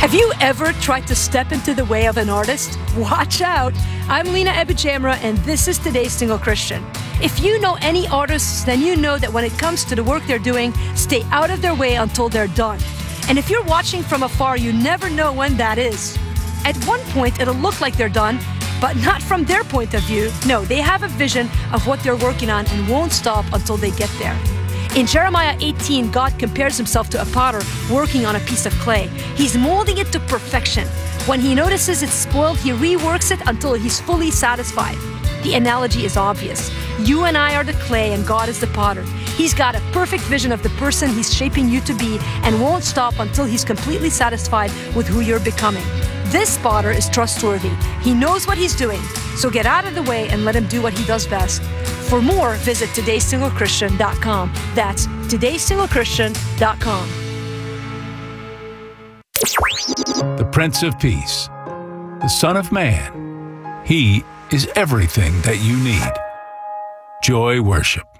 Have you ever tried to step into the way of an artist? Watch out! I'm Lena Ebujamra, and this is Today's Single Christian. If you know any artists, then you know that when it comes to the work they're doing, stay out of their way until they're done. And if you're watching from afar, you never know when that is. At one point, it'll look like they're done, but not from their point of view. No, they have a vision of what they're working on and won't stop until they get there. In Jeremiah 18, God compares himself to a potter working on a piece of clay. He's molding it to perfection. When he notices it's spoiled, he reworks it until he's fully satisfied. The analogy is obvious. You and I are the clay and God is the potter. He's got a perfect vision of the person he's shaping you to be and won't stop until he's completely satisfied with who you're becoming. This potter is trustworthy. He knows what he's doing. So get out of the way and let him do what he does best. For more, visit todaysinglechristian.com. That's todaysinglechristian.com. The Prince of Peace, the Son of Man. He is everything that you need. Joy Worship.